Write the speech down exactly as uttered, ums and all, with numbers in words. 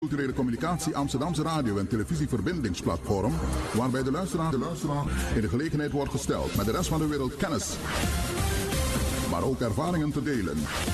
Culturele Communicatie Amsterdamse radio- en televisieverbindingsplatform, waarbij de luisteraar, de luisteraar in de gelegenheid wordt gesteld met de rest van de wereld kennis, maar ook ervaringen te delen.